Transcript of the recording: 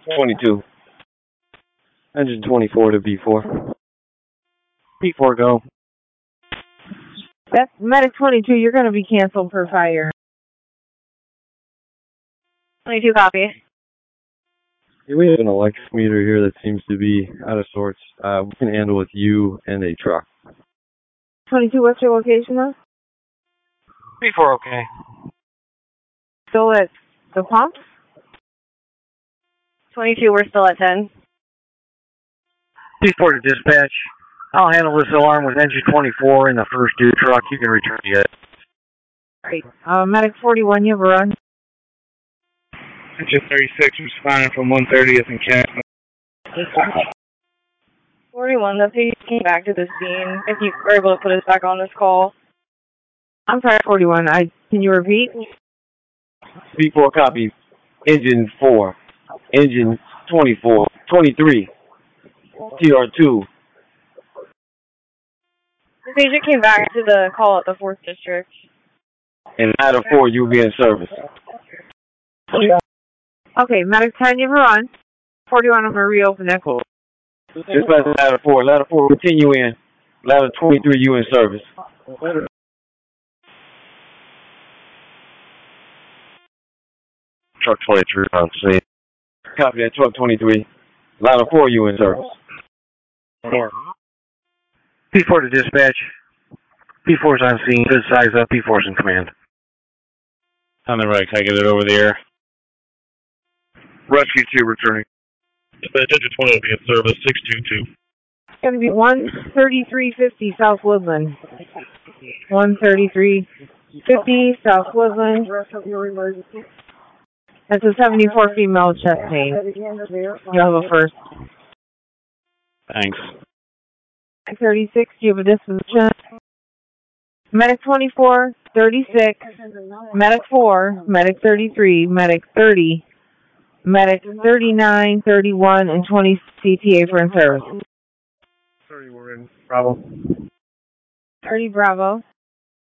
22. Engine 24 to B4. B4 go. That's Medic 22. You're going to be canceled per fire. 22 copy. We have an electric meter here that seems to be out of sorts. We can handle with you and a truck. 22, what's your location now? B4 okay. Still at the pumps? 22, we're still at 10. B4 to dispatch. I'll handle this alarm with engine 24 in the first due truck. You can return yet. Great. Medic 41, you have a run. Engine 36 responding from 130th and Kent. 41, that's who came back to the scene. If you were able to put us back on this call. I'm sorry, 41. Can you repeat? B4 copy. Engine 4. Engine 24. 23. TR2. This agent came back to the call at the 4th District. And out of 4, you'll be in service. Okay, Medic 10, you have a run. 41, I'm going to reopen that call. Dispatch ladder 4. Ladder 4, continue in. Ladder 23, you in service. Truck 23 on scene. Copy that, truck 23. Ladder 4, you in service. B4 to dispatch. B4's on scene. Good size up. B4's in command. On the right, can I get it over the air? Rescue 2 returning. Dispatch engine 20 will be in service, 622. It's going to be 13350 South Woodland. 13350 South Woodland. That's a 74 female chest pain. You'll have a first. Thanks. 36, you have a disposition. Medic 24, 36, Medic 4, Medic 33, Medic 30, Medic 39, 31, and 20 CTA for in service. 30, we're in Bravo. 30 Bravo.